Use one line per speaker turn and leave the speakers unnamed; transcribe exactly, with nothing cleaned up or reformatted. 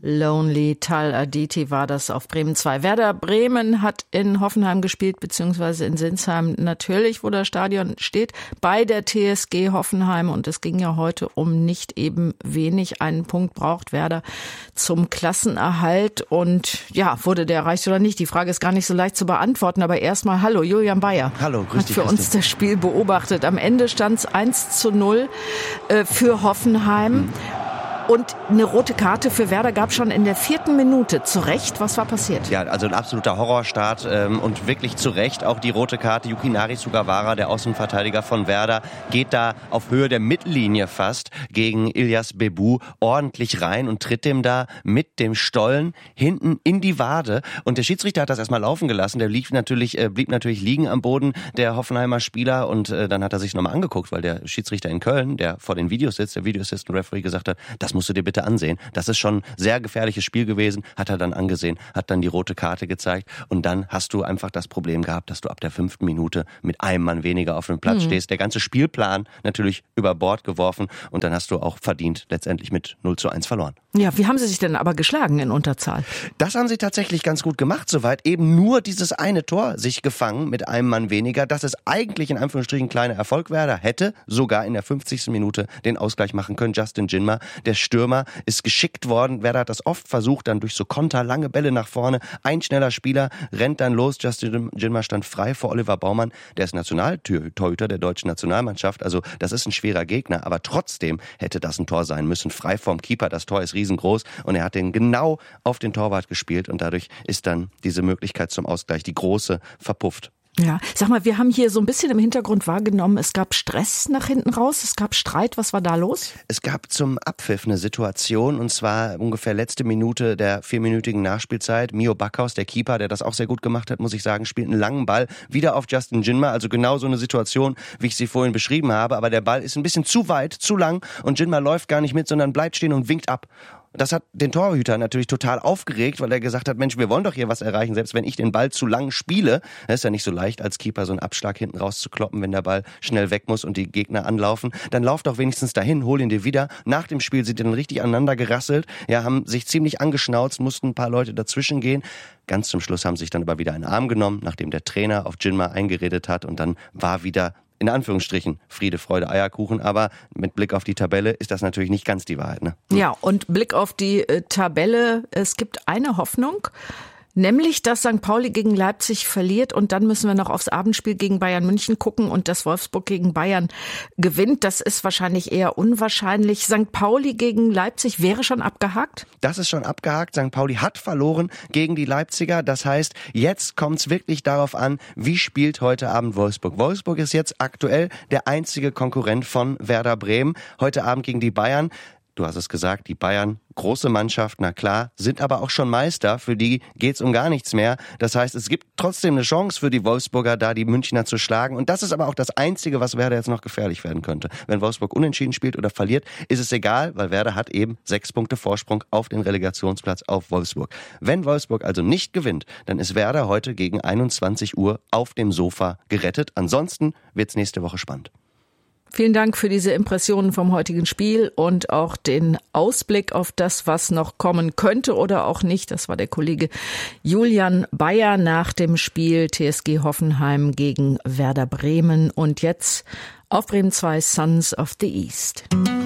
Lonely, Tal Aditi war das auf Bremen zwei. Werder Bremen hat in Hoffenheim gespielt, beziehungsweise in Sinsheim natürlich, wo das Stadion steht, bei der T S G Hoffenheim. Und es ging ja heute um nicht eben wenig. Einen Punkt braucht Werder zum Klassenerhalt. Und ja, wurde der erreicht oder nicht? Die Frage ist gar nicht so leicht zu beantworten. Aber erstmal, hallo, Julian Bayer.
Hallo, grüß dich.
Hat für uns das Spiel beobachtet. Am Ende stand es eins zu null äh, für Hoffenheim. Mhm. Und eine rote Karte für Werder gab es schon in der vierten Minute. Zu Recht, was war passiert?
Ja, also ein absoluter Horrorstart ähm, und wirklich zu Recht auch die rote Karte. Yukinari Sugawara, der Außenverteidiger von Werder, geht da auf Höhe der Mittellinie fast gegen Ilyas Bebu ordentlich rein und tritt dem da mit dem Stollen hinten in die Wade. Und der Schiedsrichter hat das erstmal laufen gelassen. Der lief natürlich, äh, blieb natürlich liegen am Boden, der Hoffenheimer Spieler. Und äh, dann hat er sich nochmal angeguckt, weil der Schiedsrichter in Köln, der vor den Videos sitzt, der Video Assistant Referee, gesagt hat, das musst du dir bitte ansehen. Das ist schon ein sehr gefährliches Spiel gewesen, hat er dann angesehen, hat dann die rote Karte gezeigt und dann hast du einfach das Problem gehabt, dass du ab der fünften Minute mit einem Mann weniger auf dem Platz mhm. stehst. Der ganze Spielplan natürlich über Bord geworfen und dann hast du auch verdient letztendlich mit null zu eins verloren.
Ja, wie haben sie sich denn aber geschlagen in Unterzahl?
Das haben sie tatsächlich ganz gut gemacht, soweit eben nur dieses eine Tor sich gefangen mit einem Mann weniger, dass es eigentlich in Anführungsstrichen ein kleiner Erfolg wäre. Hätte sogar in der fünfzigsten Minute den Ausgleich machen können. Justin Jinma, der Stürmer, ist geschickt worden. Werder hat das oft versucht, dann durch so Konter, lange Bälle nach vorne. Ein schneller Spieler rennt dann los. Justin Jinma stand frei vor Oliver Baumann. Der ist Nationaltorhüter der deutschen Nationalmannschaft. Also das ist ein schwerer Gegner. Aber trotzdem hätte das ein Tor sein müssen. Frei vom Keeper. Das Tor ist riesengroß. Und er hat den genau auf den Torwart gespielt. Und dadurch ist dann diese Möglichkeit zum Ausgleich, die große, verpufft.
Ja, sag mal, wir haben hier so ein bisschen im Hintergrund wahrgenommen, es gab Stress nach hinten raus, es gab Streit, was war da los?
Es gab zum Abpfiff eine Situation und zwar ungefähr letzte Minute der vierminütigen Nachspielzeit. Mio Backhaus, der Keeper, der das auch sehr gut gemacht hat, muss ich sagen, spielt einen langen Ball wieder auf Justin Jinma, also genau so eine Situation, wie ich sie vorhin beschrieben habe, aber der Ball ist ein bisschen zu weit, zu lang und Jinma läuft gar nicht mit, sondern bleibt stehen und winkt ab. Das hat den Torhüter natürlich total aufgeregt, weil er gesagt hat, Mensch, wir wollen doch hier was erreichen, selbst wenn ich den Ball zu lang spiele. Das ist ja nicht so leicht, als Keeper so einen Abschlag hinten rauszukloppen, wenn der Ball schnell weg muss und die Gegner anlaufen. Dann lauf doch wenigstens dahin, hol ihn dir wieder. Nach dem Spiel sind die dann richtig aneinander gerasselt, ja, haben sich ziemlich angeschnauzt, mussten ein paar Leute dazwischen gehen. Ganz zum Schluss haben sich dann aber wieder einen Arm genommen, nachdem der Trainer auf Jinma eingeredet hat und dann war wieder in Anführungsstrichen Friede, Freude, Eierkuchen, aber mit Blick auf die Tabelle ist das natürlich nicht ganz die Wahrheit, ne?
Ja, und Blick auf die äh, Tabelle, es gibt eine Hoffnung, nämlich, dass Sankt Pauli gegen Leipzig verliert und dann müssen wir noch aufs Abendspiel gegen Bayern München gucken und dass Wolfsburg gegen Bayern gewinnt. Das ist wahrscheinlich eher unwahrscheinlich. Sankt Pauli gegen Leipzig wäre schon abgehakt?
Das ist schon abgehakt. Sankt Pauli hat verloren gegen die Leipziger. Das heißt, jetzt kommt es wirklich darauf an, wie spielt heute Abend Wolfsburg. Wolfsburg ist jetzt aktuell der einzige Konkurrent von Werder Bremen. Heute Abend gegen die Bayern. Du hast es gesagt, die Bayern, große Mannschaft, na klar, sind aber auch schon Meister. Für die geht's um gar nichts mehr. Das heißt, es gibt trotzdem eine Chance für die Wolfsburger, da die Münchner zu schlagen. Und das ist aber auch das Einzige, was Werder jetzt noch gefährlich werden könnte. Wenn Wolfsburg unentschieden spielt oder verliert, ist es egal, weil Werder hat eben sechs Punkte Vorsprung auf den Relegationsplatz auf Wolfsburg. Wenn Wolfsburg also nicht gewinnt, dann ist Werder heute gegen einundzwanzig Uhr auf dem Sofa gerettet. Ansonsten wird's nächste Woche spannend.
Vielen Dank für diese Impressionen vom heutigen Spiel und auch den Ausblick auf das, was noch kommen könnte oder auch nicht. Das war der Kollege Julian Bayer nach dem Spiel T S G Hoffenheim gegen Werder Bremen. Und jetzt auf Bremen zwei Sons of the East.